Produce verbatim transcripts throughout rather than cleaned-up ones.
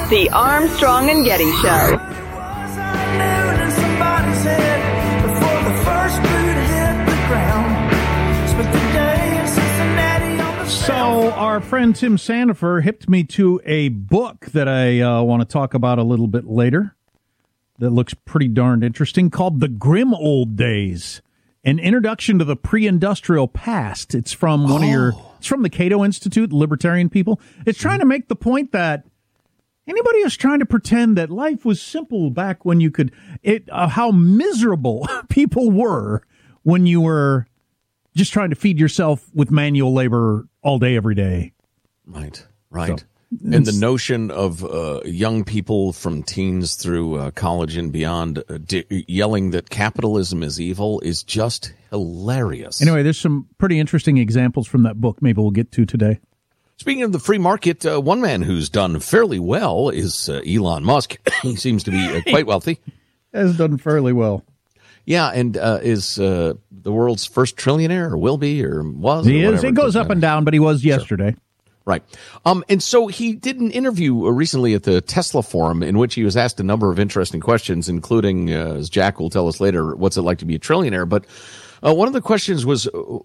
The Armstrong and Getty Show. So our friend Tim Sandefur hipped me to a book that I uh, want to talk about a little bit later that looks pretty darned interesting, called The Grim Old Days, An Introduction to the Pre-Industrial Past. It's from one oh. of your, it's from the Cato Institute, Libertarian people. It's trying to make the point that anybody who's trying to pretend that life was simple back when you could, it uh, how miserable people were when you were just trying to feed yourself with manual labor all day, every day. Right, right. So, and the notion of uh, young people from teens through uh, college and beyond uh, d- yelling that capitalism is evil is just hilarious. Anyway, there's some pretty interesting examples from that book maybe we'll get to today. Speaking of the free market, uh, one man who's done fairly well is uh, Elon Musk. He seems to be uh, quite wealthy. Has done fairly well. Yeah, and uh, is uh, the world's first trillionaire, or will be, or was. He or is. It goes up and down, but he was yesterday. Sure. Right. Um, and so he did an interview recently at the Tesla Forum in which he was asked a number of interesting questions, including, uh, as Jack will tell us later, what's it like to be a trillionaire. But uh, one of the questions was,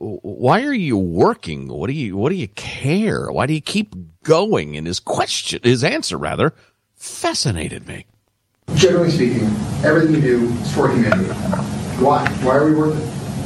why are you working? What do you, what do you care? Why do you keep going? And his question, his answer rather, fascinated me. Generally speaking, everything you do is for humanity. Why? Why are we working?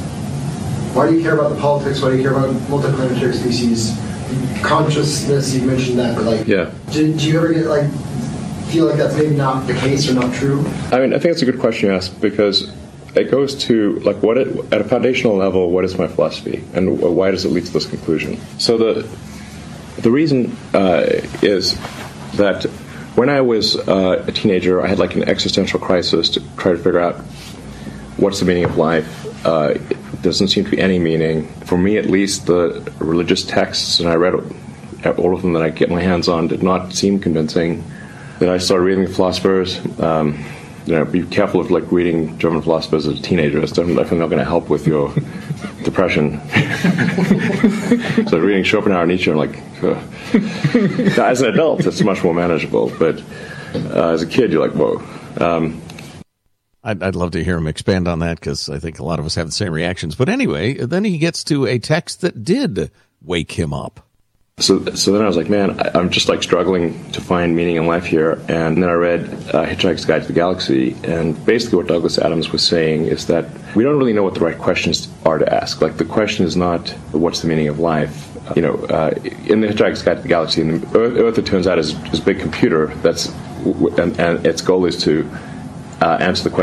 Why do you care about the politics? Why do you care about multiplanetary species? Consciousness, you mentioned that, but like, yeah. do, do you ever get like, feel like that's maybe not the case or not true? I mean, I think it's a good question you ask, because it goes to, like, what it, at a foundational level, what is my philosophy, and why does it lead to this conclusion? So the the reason uh, is that when I was uh, a teenager, I had like an existential crisis to try to figure out what's the meaning of life. Uh, it doesn't seem to be any meaning. For me, at least, the religious texts, and I read all of them that I get my hands on, did not seem convincing. Then I started reading the philosophers. Um, you know, be careful of like reading German philosophers as a teenager. It's definitely not going to help with your depression. So reading Schopenhauer and Nietzsche, I'm like, uh. As an adult, it's much more manageable. But uh, as a kid, you're like, whoa. Um, I'd, I'd love to hear him expand on that, because I think a lot of us have the same reactions. But anyway, then he gets to a text that did wake him up. So so then I was like, man, I, I'm just like struggling to find meaning in life here. And then I read uh, Hitchhiker's Guide to the Galaxy, and basically what Douglas Adams was saying is that we don't really know what the right questions are to ask. Like, the question is not what's the meaning of life. Uh, you know, uh, in the Hitchhiker's Guide to the Galaxy, and the Earth, Earth, it turns out, is, is a big computer that's, and, and its goal is to uh, answer the question.